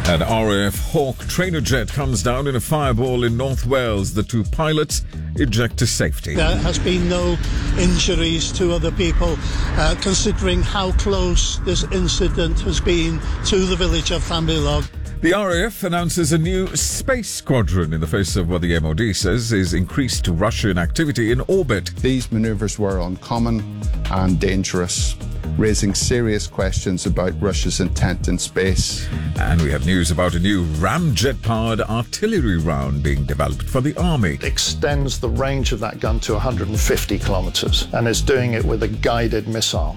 An RAF Hawk trainer jet comes down in a fireball in North Wales. The two pilots eject to safety. There has been no injuries to other people, considering how close this incident has been to the village of Llanbilog. The RAF announces a new space squadron in the face of what the MOD says is increased Russian activity in orbit. These manoeuvres were uncommon and dangerous, raising serious questions about Russia's intent in space. And we have news about a new ramjet-powered artillery round being developed for the Army. It extends the range of that gun to 150 kilometres and is doing it with a guided missile.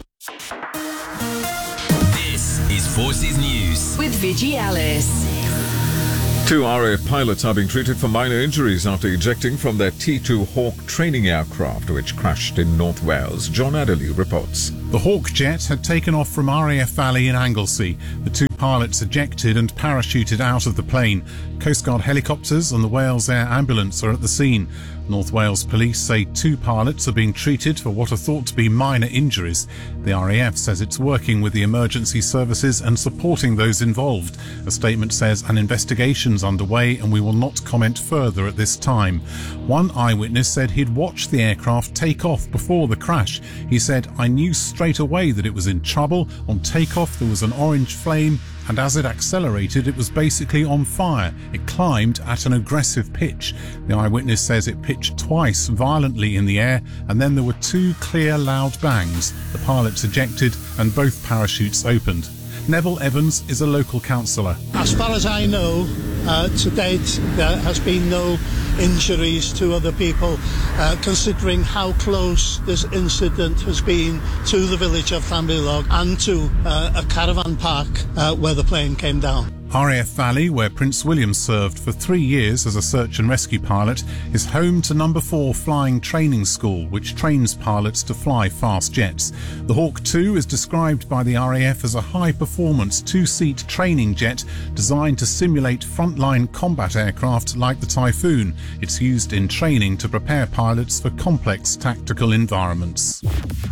This is Forces News with Vigi Alice. Two RAF pilots are being treated for minor injuries after ejecting from their T2 Hawk training aircraft, which crashed in North Wales. John Adderley reports. The Hawk jet had taken off from RAF Valley in Anglesey. The two pilots ejected and parachuted out of the plane. Coast Guard helicopters and the Wales Air Ambulance are at the scene. North Wales Police say two pilots are being treated for what are thought to be minor injuries. The RAF says it's working with the emergency services and supporting those involved. A statement says an investigation's underway and we will not comment further at this time. One eyewitness said he'd watched the aircraft take off before the crash. He said, "I knew straight away that it was in trouble. On takeoff there was an orange flame, and as it accelerated it was basically on fire. It climbed at an aggressive pitch." The eyewitness says it pitched twice violently in the air and then there were two clear loud bangs. The pilots ejected and both parachutes opened. Neville Evans is a local councillor. As far as I know, to date there has been no injuries to other people, considering how close this incident has been to the village of Llanbilog and to a caravan park where the plane came down. RAF Valley, where Prince William served for 3 years as a search and rescue pilot, is home to No. 4 Flying Training School, which trains pilots to fly fast jets. The Hawk 2 is described by the RAF as a high-performance two-seat training jet designed to simulate frontline combat aircraft like the Typhoon. It's used in training to prepare pilots for complex tactical environments.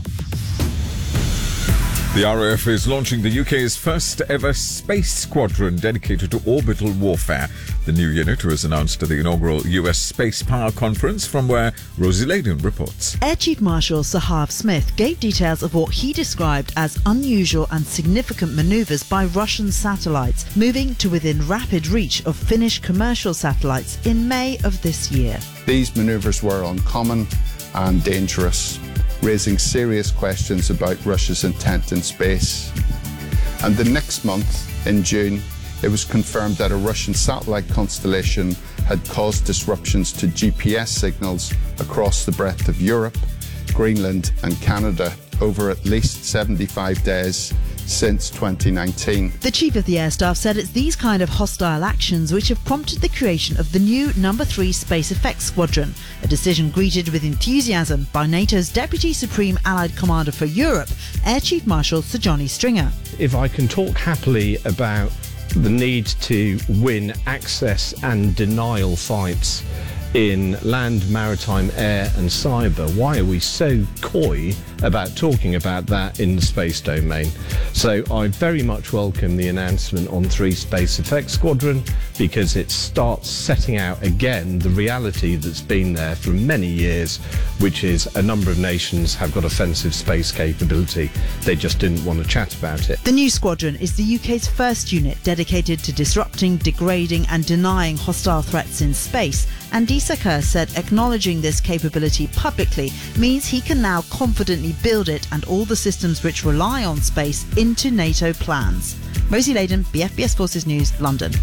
The RAF is launching the UK's first ever space squadron dedicated to orbital warfare. The new unit was announced at the inaugural US Space Power Conference, from where Rosie Layden reports. Air Chief Marshal Sir Harv Smith gave details of what he described as unusual and significant manoeuvres by Russian satellites, moving to within rapid reach of Finnish commercial satellites in May of this year. These manoeuvres were uncommon and dangerous, raising serious questions about Russia's intent in space. And the next month, in June, it was confirmed that a Russian satellite constellation had caused disruptions to GPS signals across the breadth of Europe, Greenland and Canada over at least 75 days since 2019. The Chief of the Air Staff said it's these kind of hostile actions which have prompted the creation of the new No. 3 Space Effects Squadron, a decision greeted with enthusiasm by NATO's Deputy Supreme Allied Commander for Europe, Air Chief Marshal Sir Johnny Stringer. If I can talk happily about the need to win access and denial fights in land, maritime, air and cyber, why are we so coy about talking about that in the space domain? So I very much welcome the announcement on 3 Space Effects Squadron, because it starts setting out again the reality that's been there for many years, which is a number of nations have got offensive space capability. They just didn't want to chat about it. The new squadron is the UK's first unit dedicated to disrupting, degrading and denying hostile threats in space, and Issachar said acknowledging this capability publicly means he can now confidently build it and all the systems which rely on space into NATO plans. Rosie Layden, BFBS Forces News, London.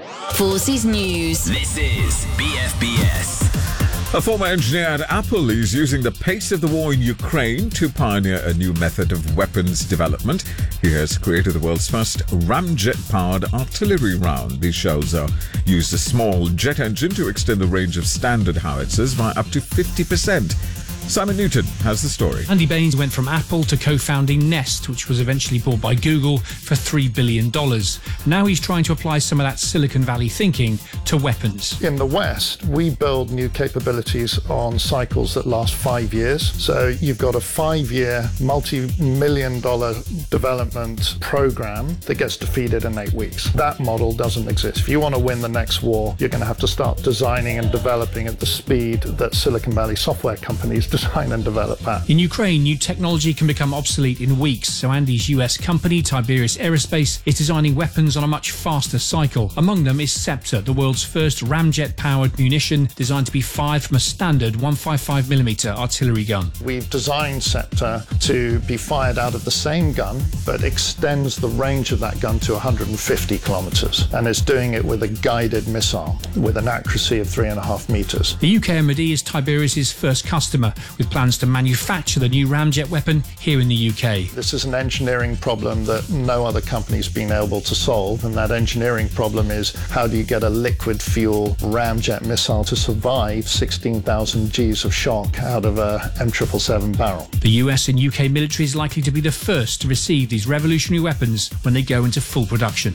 Forces News. This is BFBS. A former engineer at Apple is using the pace of the war in Ukraine to pioneer a new method of weapons development. He has created the world's first ramjet-powered artillery round. These shells use a small jet engine to extend the range of standard howitzers by up to 50%. Simon Newton has the story. Andy Baines went from Apple to co-founding Nest, which was eventually bought by Google for $3 billion. Now he's trying to apply some of that Silicon Valley thinking to weapons. In the West, we build new capabilities on cycles that last 5 years. So you've got a 5-year, multi-million-dollar development program that gets defeated in 8 weeks. That model doesn't exist. If you want to win the next war, you're going to have to start designing and developing at the speed that Silicon Valley software companies design and develop at. In Ukraine, new technology can become obsolete in weeks, so Andy's US company, Tiberius Aerospace, is designing weapons on a much faster cycle. Among them is Scepter, the world's first ramjet-powered munition designed to be fired from a standard 155mm artillery gun. We've designed Scepter to be fired out of the same gun, but extends the range of that gun to 150 kilometres, and is doing it with a guided missile with an accuracy of 3.5 metres. The UK MOD is Tiberius's first customer, with plans to manufacture the new ramjet weapon here in the UK. This is an engineering problem that no other company's been able to solve, and that engineering problem is how do you get a liquid fuel ramjet missile to survive 16,000 Gs of shock out of a M777 barrel. The US and UK military is likely to be the first to receive these revolutionary weapons when they go into full production.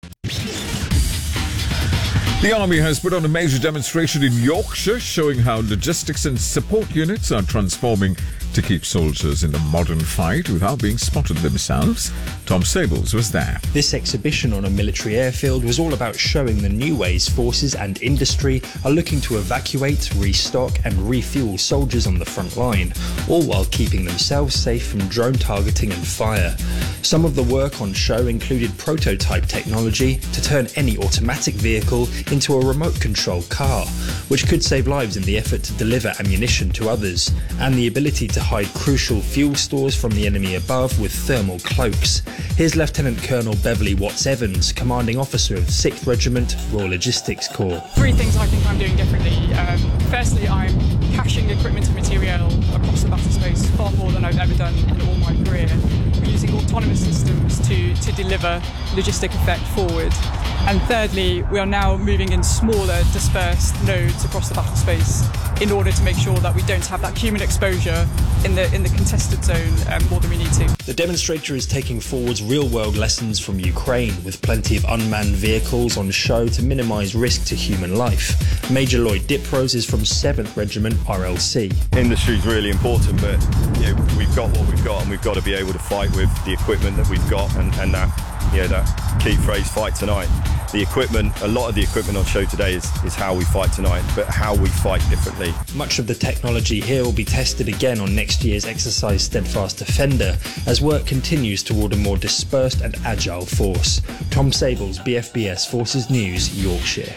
The Army has put on a major demonstration in Yorkshire showing how logistics and support units are transforming to keep soldiers in the modern fight without being spotted themselves. Tom Sables was there. This exhibition on a military airfield was all about showing the new ways forces and industry are looking to evacuate, restock and refuel soldiers on the front line, all while keeping themselves safe from drone targeting and fire. Some of the work on show included prototype technology to turn any automatic vehicle into a remote control car, which could save lives in the effort to deliver ammunition to others, and the ability to hide crucial fuel stores from the enemy above with thermal cloaks. Here's Lieutenant Colonel Beverly Watts-Evans, Commanding Officer of 6th Regiment Royal Logistics Corps. 3 things I think I'm doing differently. Firstly, I'm caching equipment and material across the battle space far more than I've ever done in all my career. We're using autonomous systems to deliver logistic effect forward. And thirdly, we are now moving in smaller, dispersed nodes across the battle space in order to make sure that we don't have that human exposure in the contested zone more than we need to. The demonstrator is taking forwards real-world lessons from Ukraine, with plenty of unmanned vehicles on show to minimise risk to human life. Major Lloyd Diprose is from 7th Regiment RLC. Industry is really important, but we've got what we've got, and we've got to be able to fight with the equipment that we've got, and that key phrase, fight tonight. The equipment, a lot of the equipment on show today is how we fight tonight, but how we fight differently. Much of the technology here will be tested again on next year's exercise Steadfast Defender, as work continues toward a more dispersed and agile force. Tom Sables, BFBS Forces News, Yorkshire.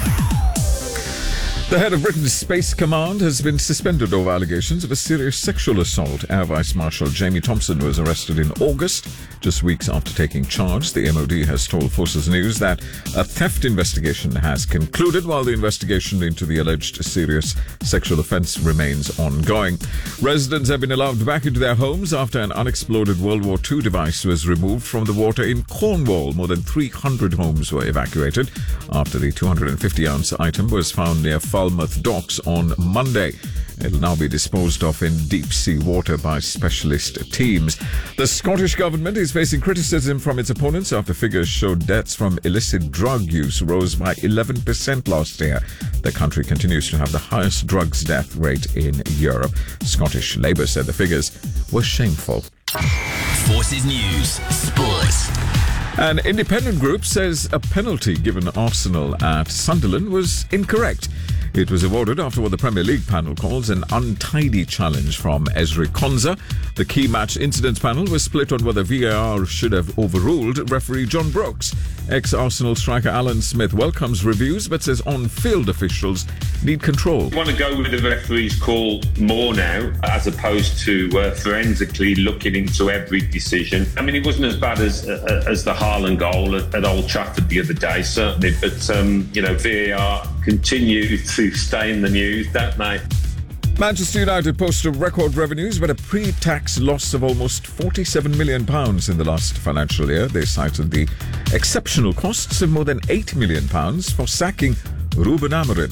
The head of Britain's Space Command has been suspended over allegations of a serious sexual assault. Air Vice Marshal Jamie Thompson was arrested in August, just weeks after taking charge. The MOD has told Forces News that a theft investigation has concluded, while the investigation into the alleged serious sexual offence remains ongoing. Residents have been allowed back into their homes after an unexploded World War II device was removed from the water in Cornwall. More than 300 homes were evacuated after the 250-ounce item was found near Falmouth Docks on Monday. It will now be disposed of in deep-sea water by specialist teams. The Scottish Government is facing criticism from its opponents after figures showed deaths from illicit drug use rose by 11% last year. The country continues to have the highest drugs death rate in Europe. Scottish Labour said the figures were shameful. Forces News Sports. An independent group says a penalty given Arsenal at Sunderland was incorrect. It was awarded after what the Premier League panel calls an untidy challenge from Ezri Konsa. The key match incidents panel was split on whether VAR should have overruled referee John Brooks. Ex-Arsenal striker Alan Smith welcomes reviews but says on-field officials need control. I want to go with the referee's call more now, as opposed to forensically looking into every decision. I mean, it wasn't as bad as the Haaland goal at Old Trafford the other day, certainly, but VAR continue to stay in the news, don't they? Manchester United posted record revenues but a pre-tax loss of almost £47 million in the last financial year. They cited the exceptional costs of more than £8 million for sacking Ruben Amorim.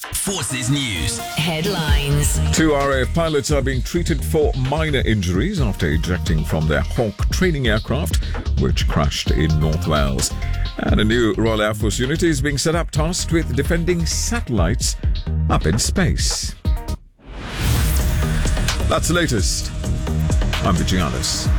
Forces News. Headlines. 2 RAF pilots are being treated for minor injuries after ejecting from their Hawk training aircraft, which crashed in North Wales. And a new Royal Air Force unit is being set up tasked with defending satellites up in space. That's the latest. I'm Vijay Alice.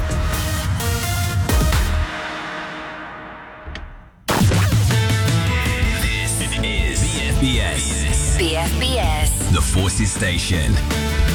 This is BFBS. BFBS. The Forces Station.